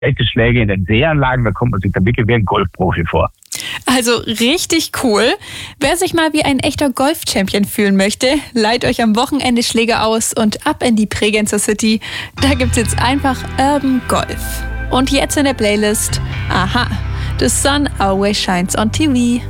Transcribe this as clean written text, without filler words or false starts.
echte Schläge in den Seeanlagen, da kommt man sich dann wirklich wie ein Golfprofi vor. Also richtig cool. Wer sich mal wie ein echter Golf-Champion fühlen möchte, leiht euch am Wochenende Schläger aus und ab in die Bregenzer City. Da gibt's jetzt einfach Urban Golf. Und jetzt in der Playlist, aha, The Sun Always Shines on TV.